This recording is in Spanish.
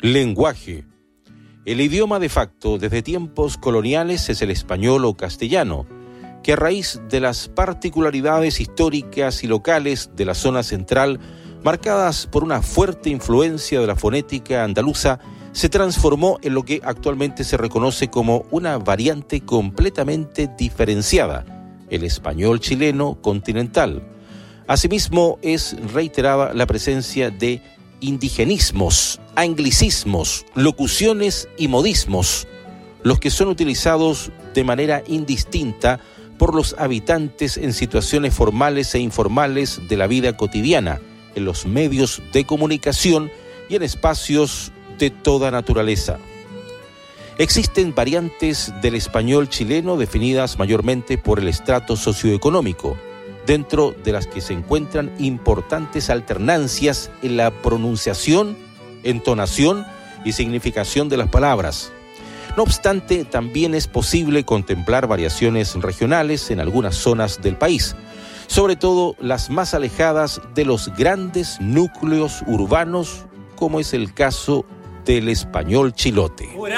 Lenguaje. El idioma de facto desde tiempos coloniales es el español o castellano, que a raíz de las particularidades históricas y locales de la zona central, marcadas por una fuerte influencia de la fonética andaluza, se transformó en lo que actualmente se reconoce como una variante completamente diferenciada, el español chileno continental. Asimismo, es reiterada la presencia de indigenismos, anglicismos, locuciones y modismos, los que son utilizados de manera indistinta por los habitantes en situaciones formales e informales de la vida cotidiana, en los medios de comunicación y en espacios de toda naturaleza. Existen variantes del español chileno definidas mayormente por el estrato socioeconómico, dentro de las que se encuentran importantes alternancias en la pronunciación, entonación y significación de las palabras. No obstante, también es posible contemplar variaciones regionales en algunas zonas del país, sobre todo las más alejadas de los grandes núcleos urbanos, como es el caso del español chilote.